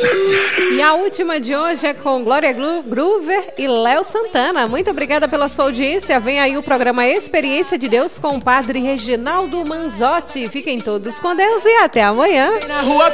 E a última de hoje é com Glória Groover e Léo Santana. Muito obrigada pela sua audiência. Vem aí o programa Experiência de Deus com o Padre Reginaldo Manzotti. Fiquem todos com Deus e até amanhã.